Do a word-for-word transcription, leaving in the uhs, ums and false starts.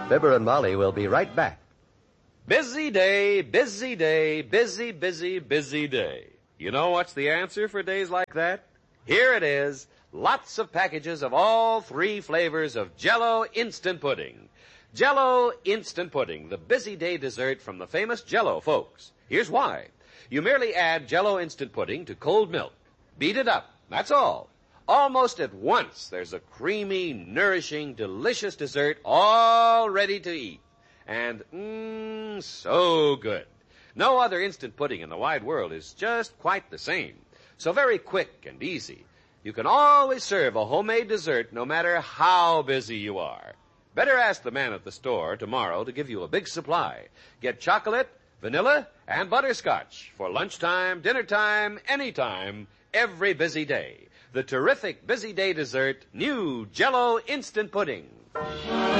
Fibber and Molly will be right back. Busy day, busy day, busy, busy, busy day. You know what's the answer for days like that? Here it is. Lots of packages of all three flavors of Jell-O Instant Pudding. Jell-O Instant Pudding, the busy day dessert from the famous Jell-O folks. Here's why. You merely add Jell-O Instant Pudding to cold milk. Beat it up. That's all. Almost at once, there's a creamy, nourishing, delicious dessert all ready to eat. And, mmm, so good. No other instant pudding in the wide world is just quite the same. So very quick and easy. You can always serve a homemade dessert no matter how busy you are. Better ask the man at the store tomorrow to give you a big supply. Get chocolate, vanilla, and butterscotch for lunchtime, dinner time, anytime, every busy day. The terrific busy day dessert, new Jell-O Instant Pudding.